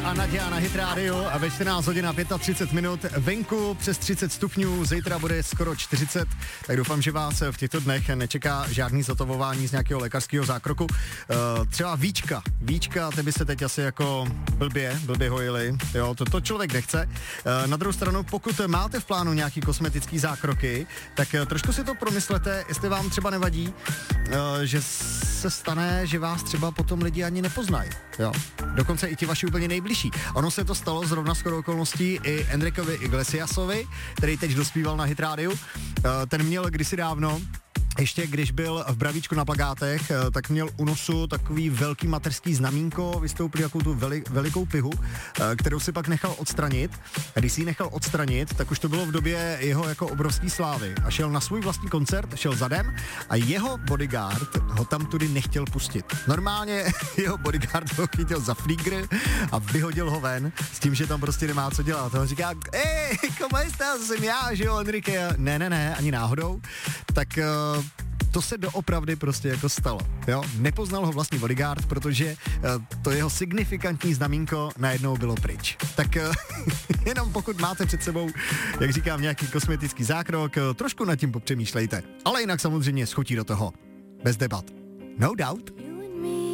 a Nadia na Hit Radio a ve 14 hodin a 35 minut venku přes 30 stupňů, zítra bude skoro 40, tak doufám, že vás v těchto dnech nečeká žádný zatovování z nějakého lékařského zákroku. Třeba Víčka, ty by se teď asi jako blbě hojili, jo, to člověk nechce. Na druhou stranu, pokud máte v plánu nějaký kosmetický zákroky, tak trošku si to promyslete, jestli vám třeba nevadí, že se stane, že vás třeba potom lidi ani nepoznají, jo. Dokonce i ti vaši úplně nejbližší. Ono se to stalo zrovna shodou okolností i Enricovi Iglesiasovi, který teď dospíval na Hit Radio. Ten měl kdysi dávno, ještě když byl v Bravíčku na plakátech, tak měl u nosu takový velký mateřský znamínko, vystoupil jakou tu velikou pihu, kterou si pak nechal odstranit. A když si ji nechal odstranit, tak už to bylo v době jeho jako obrovský slávy. A šel na svůj vlastní koncert, šel zadem a jeho bodyguard ho tam tudy nechtěl pustit. Normálně jeho bodyguard ho chytil za flígr a vyhodil ho ven s tím, že tam prostě nemá co dělat. A on říká, como estás, jsem já, že jo, Enrique? Ne, ani náhodou. Tak to se doopravdy prostě jako stalo, jo. Nepoznal ho vlastní bodyguard, protože to jeho signifikantní znamínko najednou bylo pryč. Tak jenom pokud máte před sebou, jak říkám, nějaký kosmetický zákrok, trošku nad tím popřemýšlejte. Ale jinak samozřejmě schutí do toho. Bez debat. No doubt.